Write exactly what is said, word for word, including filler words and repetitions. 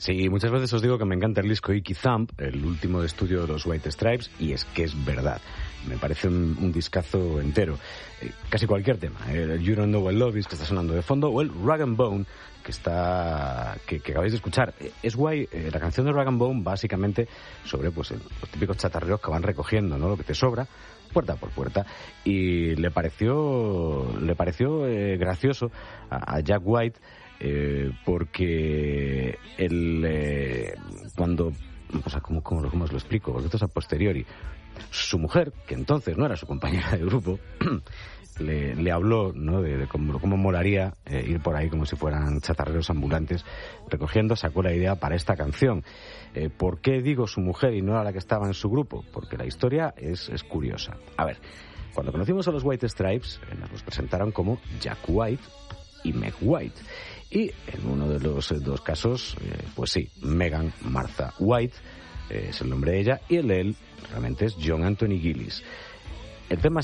Sí, muchas veces os digo que me encanta el disco Icky Thump, el último de estudio de los White Stripes, y es que es verdad. Me parece un, un discazo entero. Eh, casi cualquier tema. Eh, el You Don't Know What Love Is, que está sonando de fondo, o el Rag and Bone, que está que, que acabáis de escuchar. Eh, es guay, eh, la canción de Rag and Bone, básicamente, sobre pues el, los típicos chatarreros que van recogiendo, ¿no? Lo que te sobra, puerta por puerta. Y le pareció, le pareció eh, gracioso a, a Jack White, Eh, porque él, eh, cuando, o sea, ¿cómo, cómo, cómo os lo explico? Porque esto es a posteriori. Su mujer, que entonces no era su compañera de grupo, le, le habló, ¿no?, de, de cómo, cómo molaría eh, ir por ahí como si fueran chatarreros ambulantes recogiendo. Sacó la idea para esta canción. Eh, ¿Por qué digo su mujer y no a la que estaba en su grupo? Porque la historia es, es curiosa. A ver, cuando conocimos a los White Stripes, eh, nos los presentaron como Jack White y Meg White. Y en uno de los eh, dos casos, eh, pues sí, Megan Martha White eh, es el nombre de ella, y el de él realmente es John Anthony Gillis. El tema